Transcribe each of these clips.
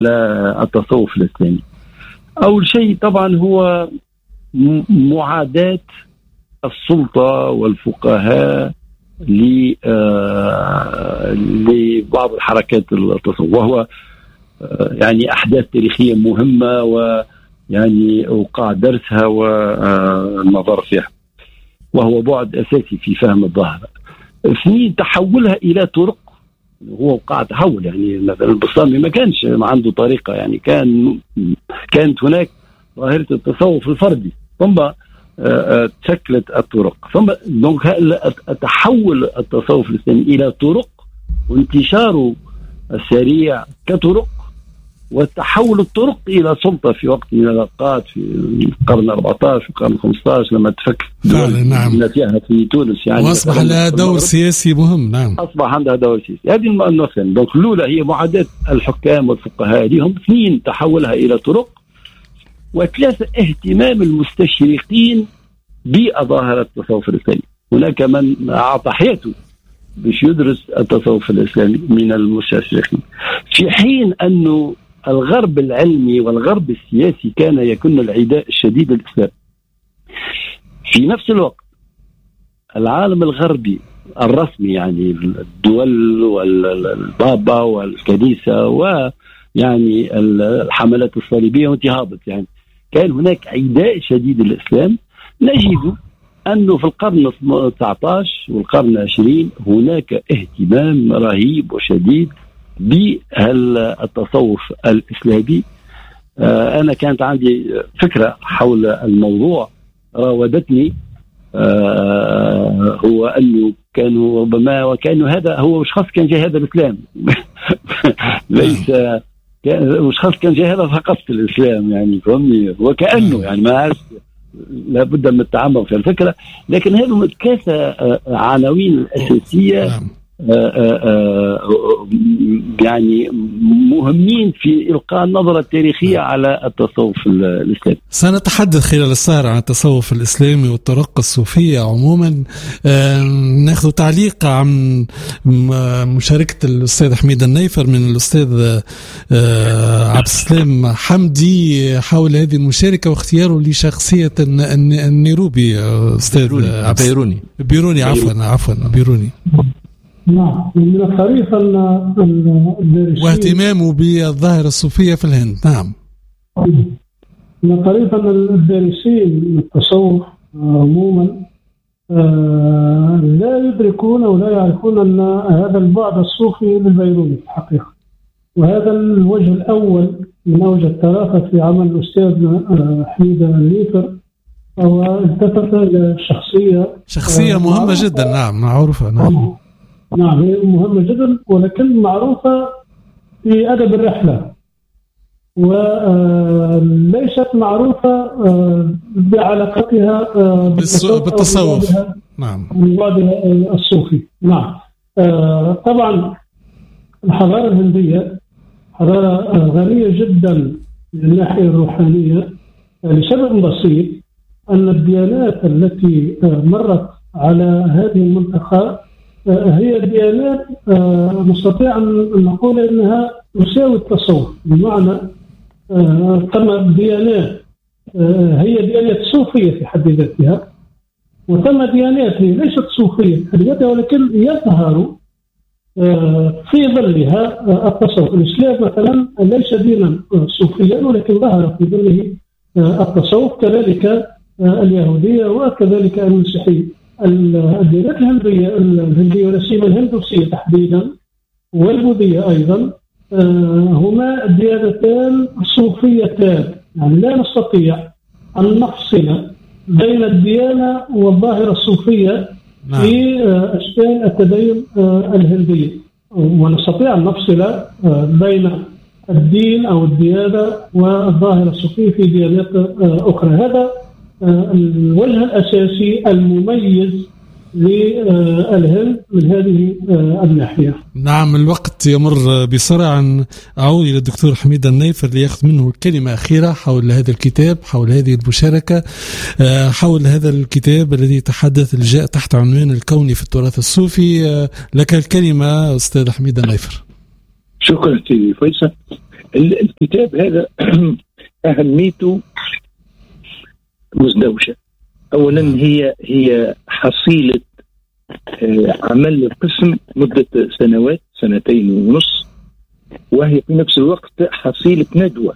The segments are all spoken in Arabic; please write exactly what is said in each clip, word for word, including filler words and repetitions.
التصوف الإسلامي. أول شيء طبعا هو معاداة السلطة والفقهاء لبعض الحركات التصوف، وهو يعني أحداث تاريخية مهمة ويعني أوقع درسها والنظر فيها، وهو بعد أساسي في فهم الظاهرة. اثنين، تحولها إلى طرق. هو وقع تحول، يعني مثلا البسطامي ما كانش ما عنده طريقة، يعني كان كانت هناك ظاهرة التصوف الفردي، ثم تشكلت الطرق، ثم تحول التصوف الإسلامي إلى طرق وانتشاره السريع كطرق، وتحول الطرق إلى سلطة في وقت من الأوقات في القرن الرابع عشر والقرن الخامس عشر لما تفك نعم في تونس، يعني وأصبح لها دور سياسي مهم. نعم أصبح عندها دور سياسي. هذه النقطة. دونك الأولى هي معاداة الحكام والفقهاء لهم، اثنين تحولها إلى طرق، وثلاثة اهتمام المستشرقين بظاهرة التصوف الإسلامي. هناك من أعطى حياته باش يدرس التصوف الإسلامي من المستشرقين، في حين أنه الغرب العلمي والغرب السياسي كان يكون العداء الشديد للإسلام. في نفس الوقت العالم الغربي الرسمي، يعني الدول والبابا والكنيسة ويعني الحملات الصليبية وانتهاضت، يعني كان هناك عداء شديد للإسلام. نجد أنه في القرن التاسع عشر والقرن العشرين هناك اهتمام رهيب وشديد بالتصوف الإسلامي. أنا كانت عندي فكرة حول الموضوع راودتني، هو أنه كانوا ربما وكأنه هذا هو شخص كان جاي هذا الإسلام ليس شخص كان جاي هذا فقط الإسلام، يعني فهمني، وكأنه يعني ما عارف، لابد من التعمق في الفكرة. لكن هذه متكاسة عناوين الأساسية يعني مهمين في إلقاء النظرة التاريخية على التصوف الإسلامي. سنتحدث خلال السهرة عن التصوف الإسلامي والطرق الصوفية عموما. ناخذ تعليق عن مشاركة الأستاذ حميد النيفر من الأستاذ عبد السلام حمدي حول هذه المشاركة واختياره لشخصية النيروبي. أستاذ بيروني بيروني عفوا عفوا بيروني نعم، من الطريقة الدارسية واهتمامه بالظاهرة الصوفية في الهند. نعم، من الطريقة الدارسية للتصوف عموما لا يدركون ولا يعرفون أن هذا البعد الصوفي للبيروني في الحقيقة، وهذا الوجه الأول من أوجه الطرافة في عمل الأستاذ حميد النيفر. هو التفت إلى شخصية شخصية مهمة جدا. نعم معروفة. نعم نعم هي مهمة جدا، ولكن معروفة في أدب الرحلة، وليست معروفة بعلاقتها بالتصوف. نعم وبعدها الصوفي. نعم طبعا الحضارة الهندية حضارة غنية جدا من الناحية الروحانية، لسبب بسيط، أن الديانات التي مرت على هذه المنطقة هي ديانات نستطيع أن نقول أنها تساوي التصوف، بمعنى ثم ديانات هي ديانات صوفية في حد ذاتها، وثم ديانات هي ليست صوفية في حد ذاتها ولكن يظهر في ظلها التصوف. الإسلام مثلا ليس دينا صوفيا ولكن ظهر في ظله التصوف، كذلك اليهودية وكذلك المسيحية. الديانات الهندية الهندية ولا سيما الهندوسية تحديدا والبوذية أيضا هما ديانتان صوفيتان، يعني لا نستطيع أن نفصل بين الديانة والظاهرة الصوفية في أشكال التدين الهندية، ونستطيع أن نفصل بين الدين أو الديانة والظاهرة الصوفية في ديانات أخرى. هذا الوجه الأساسي المميز للهند من هذه الناحية. نعم الوقت يمر بسرعة. أعود إلى الدكتور حميد النيفر ليأخذ منه كلمة أخيرة حول هذا الكتاب، حول هذه المشاركة، حول هذا الكتاب الذي تحدث الجاء تحت عنوان الكوني في التراث الصوفي. لك الكلمة أستاذ حميد النيفر. شكرا سيدي فيصل. الكتاب هذا أهميته مزدوجة. أولا هي هي حصيلة عمل القسم مدة سنوات سنتين ونص، وهي في نفس الوقت حصيلة ندوة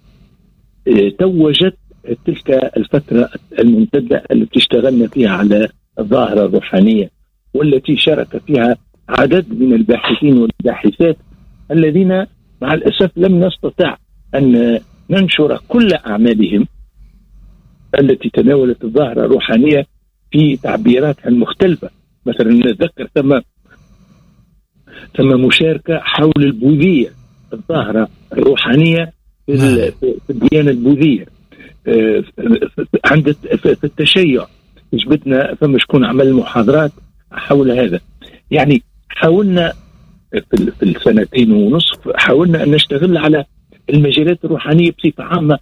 توجت تلك الفترة الممتدة التي اشتغلنا فيها على الظاهرة الروحانية، والتي شارك فيها عدد من الباحثين والباحثات الذين مع الأسف لم نستطع أن ننشر كل أعمالهم التي تناولت الظاهرة الروحانية في تعبيراتها المختلفة. مثلا نتذكر ثم ثم مشاركة حول البوذية، الظاهرة الروحانية في الديانة البوذية، عند في التشيع جبتنا فما شكون عمل محاضرات حول هذا. يعني حاولنا في السنتين ونصف حاولنا أن نشتغل على المجالات الروحانية بصفة عامة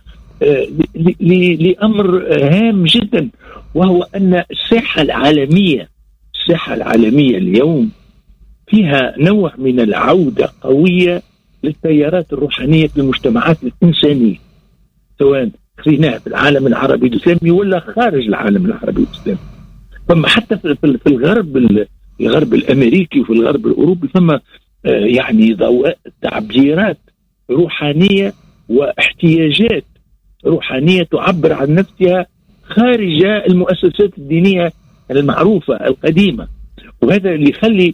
لأمر هام جدا، وهو أن الساحة العالمية الساحة العالمية اليوم فيها نوع من العودة قوية للتيارات الروحانية في المجتمعات الإنسانية، سواء خذيناها في العالم العربي الإسلامي ولا خارج العالم العربي الإسلامي. فما حتى في الغرب الغرب الأمريكي وفي الغرب الأوروبي فما يعني تعبيرات روحانية واحتياجات روحانية تعبر عن نفسها خارج المؤسسات الدينية المعروفة القديمة. وهذا اللي يخلي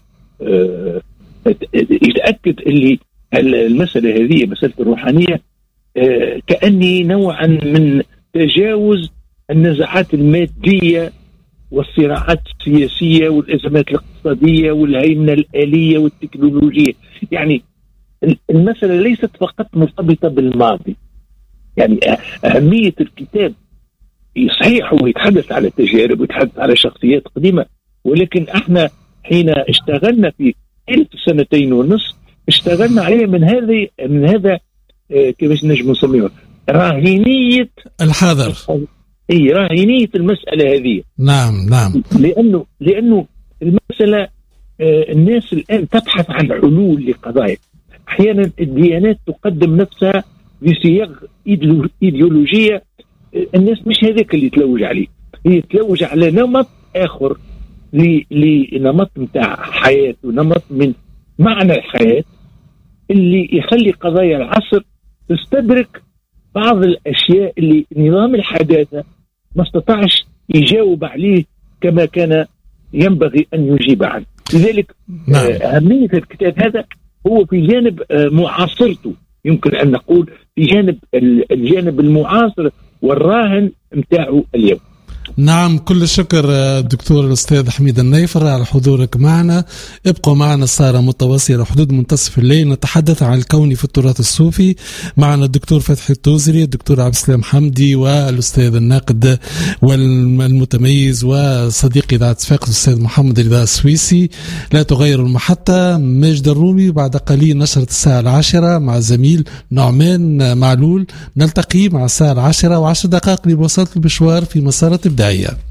يتأكد اللي المسألة هذه مسألة الروحانية كأني نوعا من تجاوز النزاعات المادية والصراعات السياسية والأزمات الاقتصادية والهيمنة الآلية والتكنولوجية. يعني المسألة ليست فقط مرتبطة بالماضي. يعني أهمية الكتاب صحيح هو يتحدث على تجارب ويتحدث على شخصيات قديمة، ولكن احنا حين اشتغلنا في الف سنتين ونصف اشتغلنا عليه من هذه من هذا اه كيفاش نجم نسميه راهينية الحذر. اي راهينية المسألة هذه. نعم نعم. لأنه لأنه المسألة اه الناس الآن تبحث عن حلول لقضايا. أحيانا الديانات تقدم نفسها بصيغ إيديولوجية، الناس مش هذاك اللي تلوج عليه، هي تلوج على نمط آخر لنمط متاع حياة ونمط من معنى الحياة اللي يخلي قضايا العصر تستدرك بعض الأشياء اللي نظام الحداثة ما استطاعش يجاوب عليه كما كان ينبغي أن يجيب عنه. لذلك نعم. أهمية الكتاب هذا هو في جانب معاصرته، يمكن أن نقول في جانب الجانب المعاصر والراهن متاعه اليوم. نعم، كل الشكر دكتور الأستاذ حميد النيفر على حضورك معنا. ابقوا معنا السهرة متواصلة حدود منتصف الليل، نتحدث عن الكون في التراث الصوفي. معنا الدكتور فتحي التوزري، الدكتور عبد السلام حمدي، والأستاذ الناقد والمتميز وصديق إذاعة صفاقس الأستاذ محمد رضا السويسي. لا تغير المحطة، ماجد الرومي. بعد قليل نشرة الساعة العاشرة مع زميل نعمان معلول. نلتقي مع الساعة العاشرة وعشر دقائق لوصلت المشوار في مسارة إبداعية.